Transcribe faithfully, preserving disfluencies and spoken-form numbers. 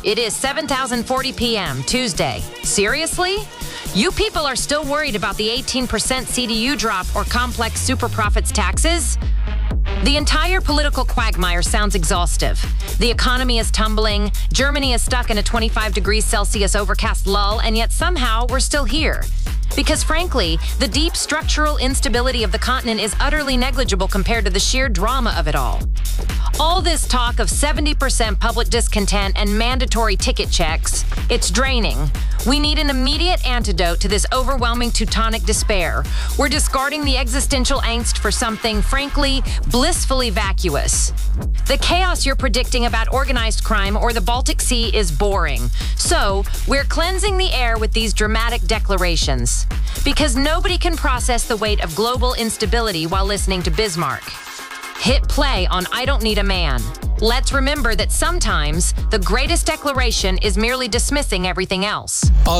It is seven thousand forty p.m., Tuesday. Seriously? You people are still worried about the eighteen percent C D U drop or complex super profits taxes? The entire political quagmire sounds exhaustive. The economy is tumbling, Germany is stuck in a twenty-five degrees Celsius overcast lull, and yet somehow we're still here. Because frankly, the deep structural instability of the continent is utterly negligible compared to the sheer drama of it all. All this talk of seventy percent public discontent and mandatory ticket checks, it's draining. We need an immediate antidote to this overwhelming Teutonic despair. We're discarding the existential angst for something, frankly, blissfully vacuous. The chaos you're predicting about organized crime or the Baltic Sea is boring. So, we're cleansing the air with these dramatic declarations. Because nobody can process the weight of global instability while listening to Bismarck. Hit play on I Don't Need a Man. Let's remember that sometimes the greatest declaration is merely dismissing everything else.